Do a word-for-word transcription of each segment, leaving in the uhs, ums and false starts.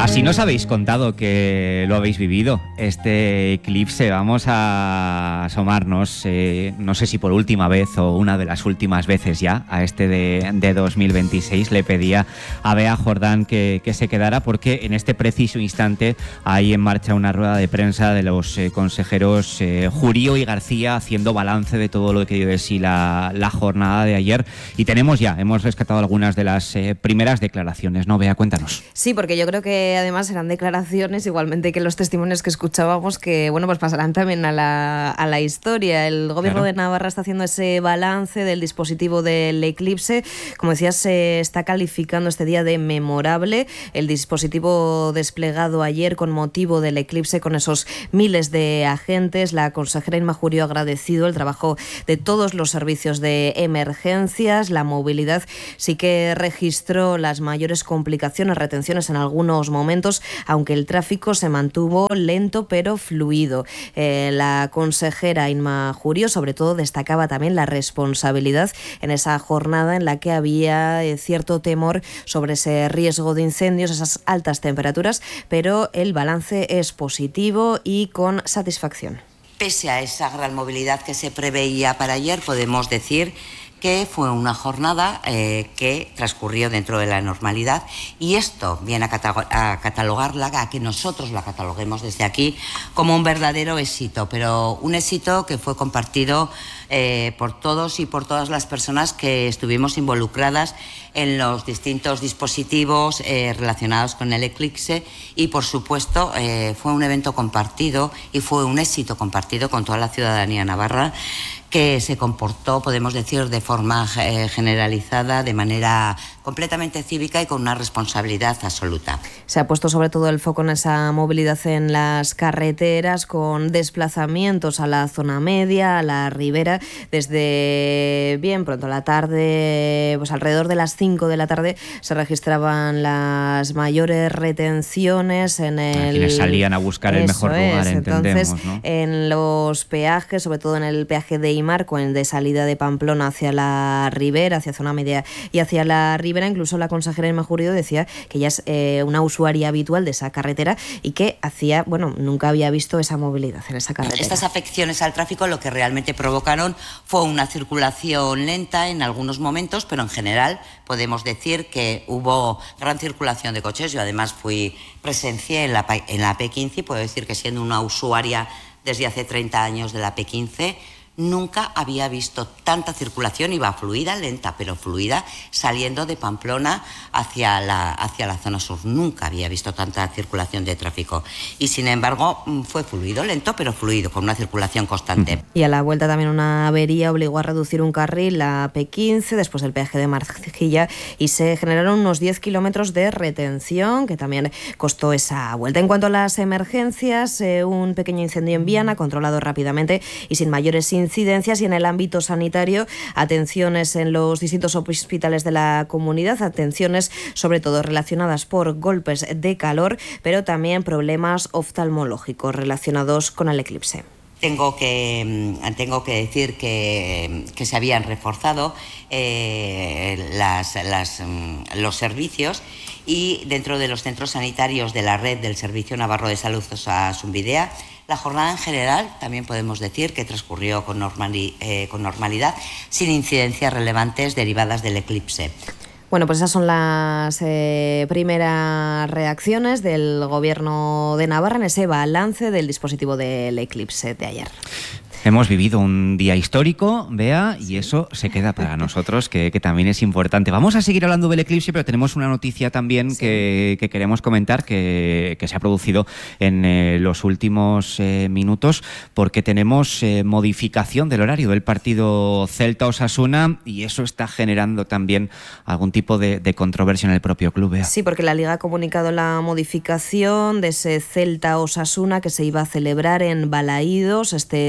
Así nos habéis contado que lo habéis vivido, este eclipse. Vamos a asomarnos, eh, no sé si por última vez o una de las últimas veces ya, a este de, de dos mil veintiséis. Le pedía a Bea Jordán que, que se quedara porque en este preciso instante hay en marcha una rueda de prensa de los eh, consejeros eh, Jurío y García haciendo balance de todo lo que dio de sí la, la jornada de ayer. Y tenemos ya, hemos rescatado algunas de las eh, primeras declaraciones, ¿no, Bea? Cuéntanos. Sí, porque yo creo que además eran declaraciones, igualmente que los testimonios que escuchábamos, que bueno, pues pasarán también a la, a la historia. El gobierno claro. de Navarra está haciendo ese balance del dispositivo del eclipse. Como decías, se está calificando este día de memorable. El dispositivo desplegado ayer con motivo del eclipse, con esos miles de agentes. La consejera Inma Jurío ha agradecido el trabajo de todos los servicios de emergencias. La movilidad sí que registró las mayores complicaciones, retenciones en algunos momentos, aunque el tráfico se mantuvo lento pero fluido. Eh, la consejera Inma Jurío sobre todo destacaba también la responsabilidad en esa jornada en la que había eh, cierto temor sobre ese riesgo de incendios, esas altas temperaturas, pero el balance es positivo y con satisfacción. Pese a esa gran movilidad que se preveía para ayer, podemos decir que fue una jornada eh, que transcurrió dentro de la normalidad, y esto viene a, catalog- a catalogarla, a que nosotros la cataloguemos desde aquí como un verdadero éxito, pero un éxito que fue compartido eh, por todos y por todas las personas que estuvimos involucradas en los distintos dispositivos eh, relacionados con el eclipse, y por supuesto eh, fue un evento compartido y fue un éxito compartido con toda la ciudadanía navarra, que se comportó, podemos decir, de forma eh, generalizada, de manera completamente cívica y con una responsabilidad absoluta. Se ha puesto sobre todo el foco en esa movilidad en las carreteras, con desplazamientos a la zona media, a la ribera, desde bien pronto a la tarde, pues alrededor de las cinco de la tarde se registraban las mayores retenciones en el... Quienes salían a buscar el mejor lugar, es. entendemos, Entonces, ¿no? En los peajes, sobre todo en el peaje de Marco, en de salida de Pamplona hacia la ribera, hacia zona media y hacia la ribera. Incluso la consejera Inma Jurío decía que ella es eh, una usuaria habitual de esa carretera y que hacía, bueno, nunca había visto esa movilidad en esa carretera. Estas afecciones al tráfico lo que realmente provocaron fue una circulación lenta en algunos momentos, pero en general podemos decir que hubo gran circulación de coches. Yo además fui presencié en la, en la P quince y puedo decir que, siendo una usuaria desde hace treinta años de la P quince, nunca había visto tanta circulación. Iba fluida, lenta, pero fluida, saliendo de Pamplona hacia la, hacia la zona sur. Nunca había visto tanta circulación de tráfico. Y sin embargo, fue fluido, lento, pero fluido, con una circulación constante. Y a la vuelta también una avería obligó a reducir un carril, la P quince, después del peaje de Marcilla, y se generaron unos diez kilómetros de retención, que también costó esa vuelta. En cuanto a las emergencias, eh, un pequeño incendio en Viana, controlado rápidamente y sin mayores incidencias. Y en el ámbito sanitario, atenciones en los distintos hospitales de la comunidad, atenciones sobre todo relacionadas por golpes de calor, pero también problemas oftalmológicos relacionados con el eclipse. Tengo que, tengo que decir que, que se habían reforzado eh, las, las, los servicios, y dentro de los centros sanitarios de la red del Servicio Navarro de Salud Osasunbidea, la jornada en general también podemos decir que transcurrió con, normali, eh, con normalidad, sin incidencias relevantes derivadas del eclipse. Bueno, pues esas son las eh, primeras reacciones del Gobierno de Navarra en ese balance del dispositivo del eclipse de ayer. Hemos vivido un día histórico, Bea, y eso se queda para nosotros, que, que también es importante. Vamos a seguir hablando del eclipse, pero tenemos una noticia también sí. que, que queremos comentar, que, que se ha producido en eh, los últimos eh, minutos, porque tenemos eh, modificación del horario del partido Celta-Osasuna, y eso está generando también algún tipo de, de controversia en el propio club, Bea. Sí, porque la Liga ha comunicado la modificación de ese Celta-Osasuna que se iba a celebrar en Balaídos este domingo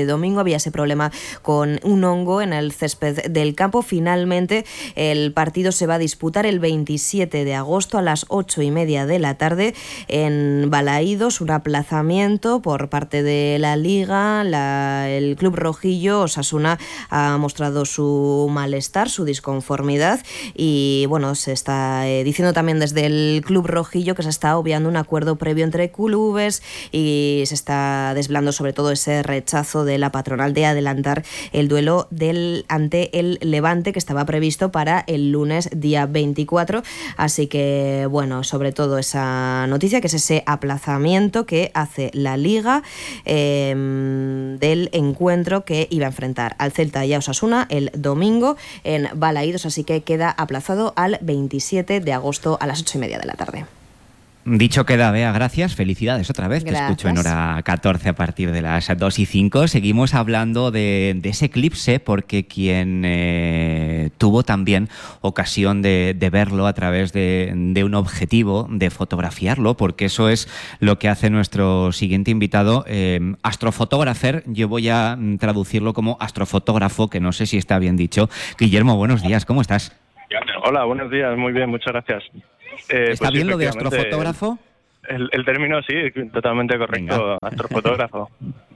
había ese problema con un hongo en el césped del campo. Finalmente, el partido se va a disputar el veintisiete de agosto a las ocho y media de la tarde en Balaídos, un aplazamiento por parte de la Liga. La, el club rojillo, Osasuna, ha mostrado su malestar, su disconformidad y bueno, se está eh, diciendo también desde el club rojillo que se está obviando un acuerdo previo entre clubes y se está desvelando sobre todo ese rechazo de la patronal de adelantar el duelo del ante el Levante, que estaba previsto para el lunes día veinticuatro. Así que bueno, sobre todo esa noticia, que es ese aplazamiento que hace la Liga eh, del encuentro que iba a enfrentar al Celta y a Osasuna el domingo en Balaídos, así que queda aplazado al veintisiete de agosto a las ocho y media de la tarde. Dicho queda, Bea, gracias. Felicidades otra vez. Gracias. Te escucho en hora catorce a partir de las dos y cinco. Seguimos hablando de, de ese eclipse, porque quien eh, tuvo también ocasión de, de verlo a través de, de un objetivo, de fotografiarlo, porque eso es lo que hace nuestro siguiente invitado, eh, astrofotógrafer. Yo voy a traducirlo como astrofotógrafo, que no sé si está bien dicho. Guillermo, buenos días. ¿Cómo estás? Hola, buenos días. Muy bien, muchas gracias. Eh, ¿Está pues bien lo de astrofotógrafo? El, el término sí, totalmente correcto. Venga. Astrofotógrafo.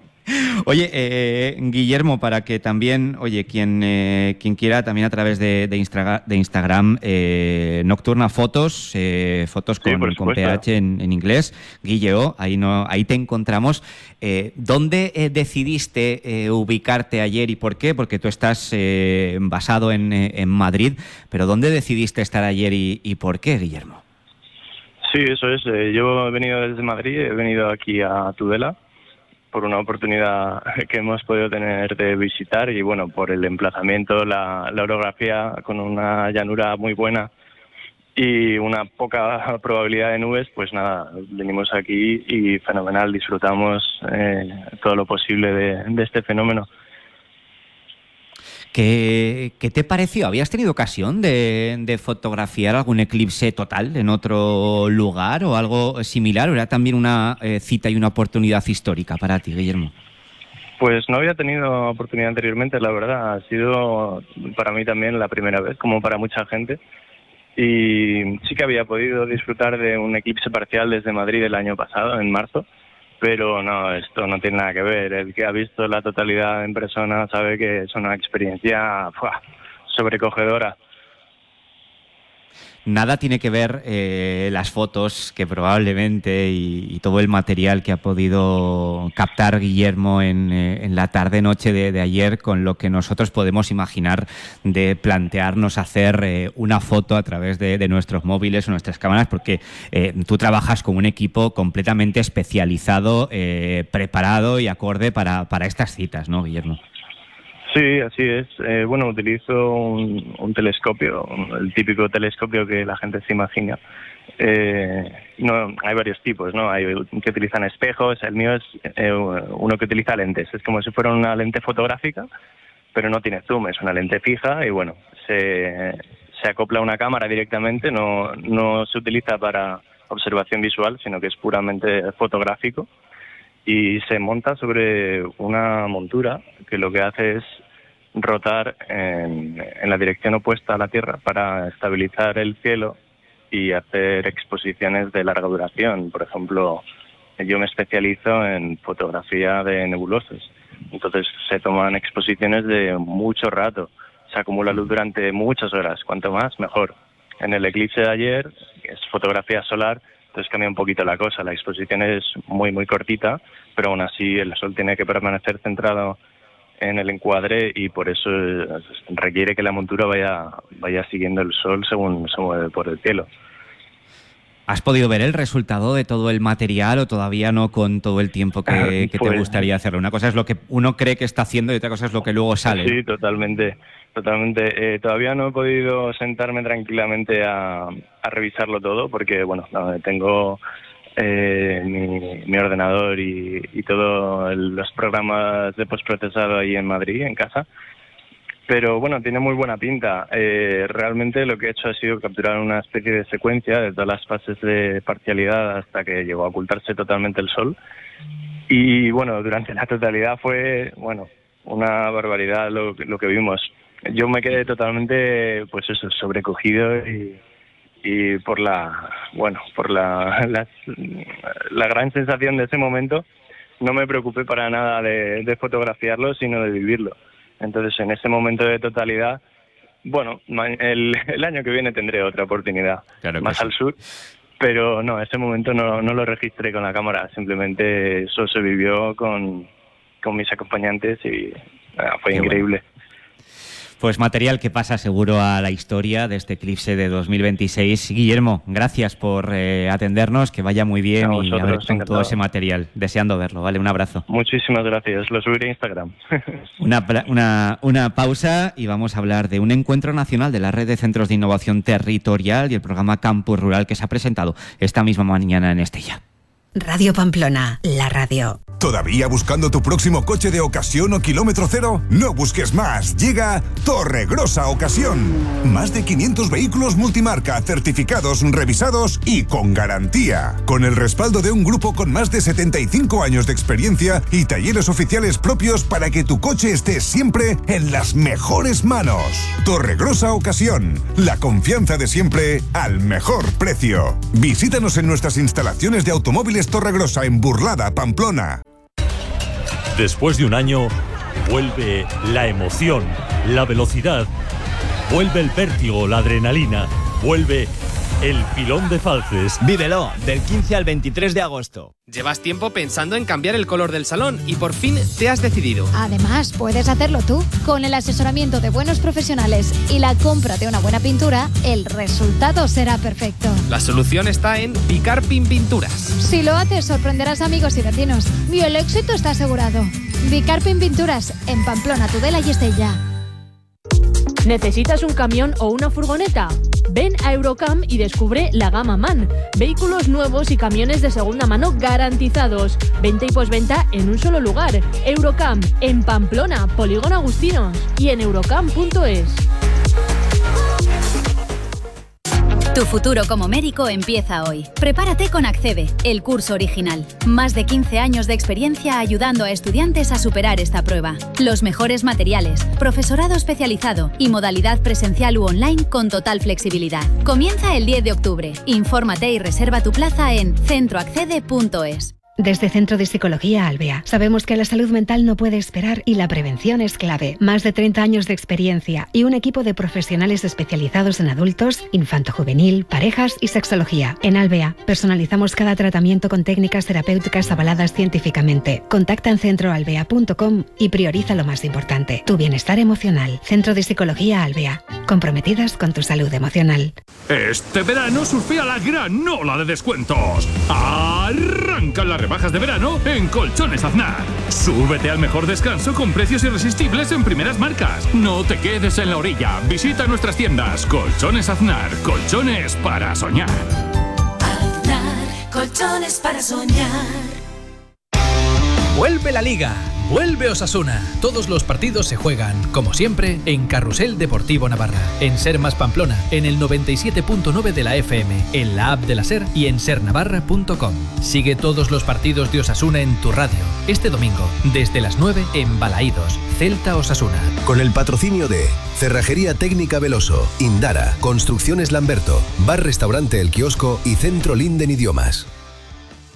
Oye, eh, Guillermo, para que también, oye, quien eh, quien quiera también a través de, de, Instra, de Instagram, eh, Nocturna Fotos, eh, fotos con, sí, con P H en, en inglés, Guilleo, ahí no, ahí te encontramos. Eh, ¿Dónde eh, decidiste eh, ubicarte ayer y por qué? Porque tú estás eh, basado en, en Madrid, pero ¿dónde decidiste estar ayer y, y por qué, Guillermo? Sí, eso es. Eh, yo he venido desde Madrid, he venido aquí a Tudela por una oportunidad que hemos podido tener de visitar y bueno, por el emplazamiento, la, la orografía con una llanura muy buena y una poca probabilidad de nubes, pues nada, venimos aquí y fenomenal, disfrutamos eh, todo lo posible de, de este fenómeno. ¿Qué, ¿Qué te pareció? ¿Habías tenido ocasión de, de fotografiar algún eclipse total en otro lugar o algo similar? ¿O era también una eh, cita y una oportunidad histórica para ti, Guillermo? Pues no había tenido oportunidad anteriormente, la verdad. Ha sido para mí también la primera vez, como para mucha gente. Y sí que había podido disfrutar de un eclipse parcial desde Madrid el año pasado, en marzo. Pero no, esto no tiene nada que ver. El que ha visto la totalidad en persona sabe que es una experiencia ¡fua!, sobrecogedora. Nada tiene que ver eh, las fotos que probablemente y, y todo el material que ha podido captar Guillermo en, eh, en la tarde-noche de, de ayer con lo que nosotros podemos imaginar de plantearnos hacer eh, una foto a través de, de nuestros móviles o nuestras cámaras, porque eh, tú trabajas con un equipo completamente especializado, eh, preparado y acorde para, para estas citas, ¿no, Guillermo? Sí, así es. Eh, bueno, utilizo un, un telescopio, el típico telescopio que la gente se imagina. Eh, no, hay varios tipos, ¿no? Hay que utilizan espejos. El mío es eh, uno que utiliza lentes. Es como si fuera una lente fotográfica, pero no tiene zoom. Es una lente fija y bueno, se, se acopla a una cámara directamente. No, no se utiliza para observación visual, sino que es puramente fotográfico. Y se monta sobre una montura que lo que hace es rotar en, en la dirección opuesta a la Tierra para estabilizar el cielo y hacer exposiciones de larga duración. Por ejemplo, yo me especializo en fotografía de nebulosas. Entonces se toman exposiciones de mucho rato. Se acumula luz durante muchas horas. Cuanto más, mejor. En el eclipse de ayer, que es fotografía solar, entonces cambia un poquito la cosa. La exposición es muy, muy cortita, pero aún así el sol tiene que permanecer centrado en el encuadre y por eso requiere que la montura vaya, vaya siguiendo el sol según se mueve por el cielo. ¿Has podido ver el resultado de todo el material o todavía no con todo el tiempo que, que pues, te gustaría hacerlo? Una cosa es lo que uno cree que está haciendo y otra cosa es lo que luego sale. Sí, totalmente. totalmente. Eh, todavía no he podido sentarme tranquilamente a, a revisarlo todo porque, bueno, tengo eh, mi, mi ordenador y, y todos los programas de postprocesado ahí en Madrid, en casa. Pero bueno, tiene muy buena pinta. Eh, realmente lo que he hecho ha sido capturar una especie de secuencia de todas las fases de parcialidad hasta que llegó a ocultarse totalmente el sol. Y bueno, durante la totalidad fue, bueno, una barbaridad lo, lo que vimos. Yo me quedé totalmente, pues eso, sobrecogido y, y por la, bueno, por la, la, la gran sensación de ese momento, no me preocupé para nada de, de fotografiarlo, sino de vivirlo. Entonces, en ese momento de totalidad, bueno, el, el año que viene tendré otra oportunidad, claro más sí. al sur, pero no, ese momento no, no lo registré con la cámara, simplemente eso se vivió con, con mis acompañantes y ah, fue Qué increíble. Bueno. Pues material que pasa seguro a la historia de este eclipse de dos mil veintiséis. Guillermo, gracias por eh, atendernos, que vaya muy bien y a ver con todo ese material. Deseando verlo, ¿vale? Un abrazo. Muchísimas gracias, lo subiré a Instagram. una, una, una pausa y vamos a hablar de un encuentro nacional de la Red de Centros de Innovación Territorial y el programa Campus Rural que se ha presentado esta misma mañana en Estella. Radio Pamplona, la radio. ¿Todavía buscando tu próximo coche de ocasión o kilómetro cero? No busques más. Llega Torregrosa Ocasión. Más de quinientos vehículos multimarca, certificados, revisados y con garantía. Con el respaldo de un grupo con más de setenta y cinco años de experiencia y talleres oficiales propios para que tu coche esté siempre en las mejores manos. Torregrosa Ocasión. La confianza de siempre al mejor precio. Visítanos en nuestras instalaciones de automóviles Torregrosa en Burlada, Pamplona. Después de un año, vuelve la emoción, la velocidad, vuelve el vértigo, la adrenalina, vuelve el Pilón de Falces. Vívelo del quince al veintitrés de agosto. Llevas tiempo pensando en cambiar el color del salón y por fin te has decidido. Además, puedes hacerlo tú. Con el asesoramiento de buenos profesionales y la compra de una buena pintura, el resultado será perfecto. La solución está en Bicarpin Pinturas. Si lo haces, sorprenderás amigos y vecinos. Y el éxito está asegurado. Bicarpin Pinturas, en Pamplona, Tudela y Estella. ¿Necesitas un camión o una furgoneta? Ven a Eurocam y descubre la gama MAN. Vehículos nuevos y camiones de segunda mano garantizados. Venta y posventa en un solo lugar. Eurocam, en Pamplona, Polígono Agustinos y en eurocam punto es. Tu futuro como médico empieza hoy. Prepárate con Accede, el curso original. Más de quince años de experiencia ayudando a estudiantes a superar esta prueba. Los mejores materiales, profesorado especializado y modalidad presencial u online con total flexibilidad. Comienza el diez de octubre. Infórmate y reserva tu plaza en centro accede punto es. Desde Centro de Psicología Albea, sabemos que la salud mental no puede esperar y la prevención es clave. Más de treinta años de experiencia y un equipo de profesionales especializados en adultos, infanto-juvenil, parejas y sexología. En Albea, personalizamos cada tratamiento con técnicas terapéuticas avaladas científicamente. Contacta en centro albea punto com y prioriza lo más importante, tu bienestar emocional. Centro de Psicología Albea, comprometidas con tu salud emocional. Este verano surfea la gran ola de descuentos. Arrancan las rebajas de verano en Colchones Aznar. Súbete al mejor descanso con precios irresistibles en primeras marcas. No te quedes en la orilla. Visita nuestras tiendas. Colchones Aznar. Colchones para soñar. Aznar. Colchones para soñar. Vuelve la Liga. Vuelve Osasuna. Todos los partidos se juegan, como siempre, en Carrusel Deportivo Navarra, en Ser Más Pamplona, en el noventa y siete punto nueve de la F M, en la app de la Ser y en ser navarra punto com. Sigue todos los partidos de Osasuna en tu radio. Este domingo, desde las nueve en Balaídos, Celta Osasuna. Con el patrocinio de Cerrajería Técnica Veloso, Indara, Construcciones Lamberto, Bar Restaurante El Kiosco y Centro Linden Idiomas.